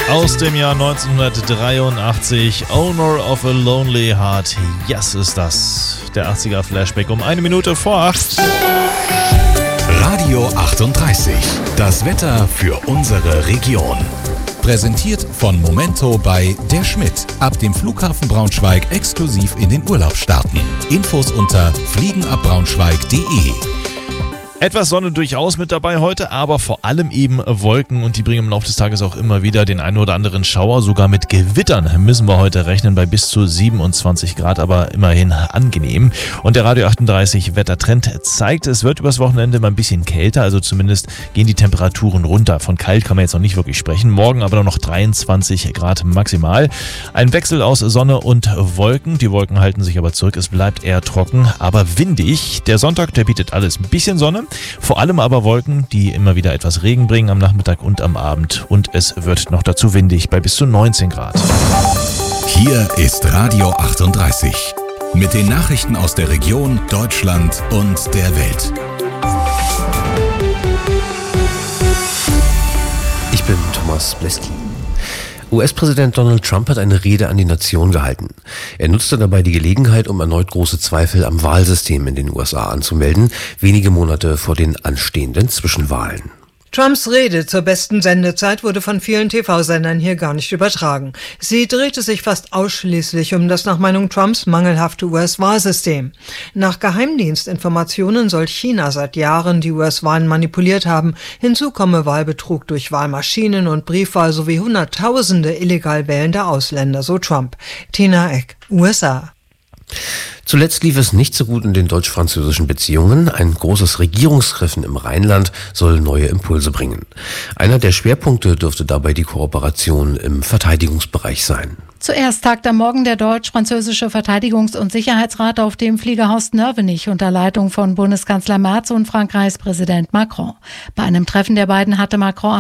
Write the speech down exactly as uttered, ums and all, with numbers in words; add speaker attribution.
Speaker 1: Aus dem Jahr neunzehnhundertdreiundachtzig, Owner of a Lonely Heart. Yes, ist das. Der achtziger-Flashback um eine Minute vor acht.
Speaker 2: Radio achtunddreißig. Das Wetter für unsere Region. Präsentiert von Momento bei Der Schmidt. Ab dem Flughafen Braunschweig exklusiv in den Urlaub starten. Infos unter fliegenabbraunschweig punkt de.
Speaker 1: Etwas Sonne durchaus mit dabei heute, aber vor allem eben Wolken und die bringen im Laufe des Tages auch immer wieder den einen oder anderen Schauer. Sogar mit Gewittern müssen wir heute rechnen bei bis zu siebenundzwanzig Grad, aber immerhin angenehm. Und der Radio achtunddreißig Wettertrend zeigt, es wird übers Wochenende mal ein bisschen kälter, also zumindest gehen die Temperaturen runter. Von kalt kann man jetzt noch nicht wirklich sprechen, morgen aber noch dreiundzwanzig Grad maximal. Ein Wechsel aus Sonne und Wolken, die Wolken halten sich aber zurück, es bleibt eher trocken, aber windig. Der Sonntag, der bietet alles ein bisschen Sonne. Vor allem aber Wolken, die immer wieder etwas Regen bringen am Nachmittag und am Abend. Und es wird noch dazu windig bei bis zu neunzehn Grad.
Speaker 2: Hier ist Radio achtunddreißig. Mit den Nachrichten aus der Region, Deutschland und der Welt.
Speaker 3: Ich bin Thomas Bleski. U S-Präsident Donald Trump hat eine Rede an die Nation gehalten. Er nutzte dabei die Gelegenheit, um erneut große Zweifel am Wahlsystem in den U S A anzumelden, wenige Monate vor den anstehenden Zwischenwahlen.
Speaker 4: Trumps Rede zur besten Sendezeit wurde von vielen T V-Sendern hier gar nicht übertragen. Sie drehte sich fast ausschließlich um das nach Meinung Trumps mangelhafte U S-Wahlsystem. Nach Geheimdienstinformationen soll China seit Jahren die U S-Wahlen manipuliert haben. Hinzu komme Wahlbetrug durch Wahlmaschinen und Briefwahl sowie Hunderttausende illegal wählende Ausländer, so Trump. Tina Eck, U S A.
Speaker 3: Zuletzt lief es nicht so gut in den deutsch-französischen Beziehungen. Ein großes Regierungstreffen im Rheinland soll neue Impulse bringen. Einer der Schwerpunkte dürfte dabei die Kooperation im Verteidigungsbereich sein.
Speaker 5: Zuerst tagt am Morgen der deutsch-französische Verteidigungs- und Sicherheitsrat auf dem Fliegerhaus Nörvenich unter Leitung von Bundeskanzler Merz und Frankreichs Präsident Macron. Bei einem Treffen der beiden hatte Macron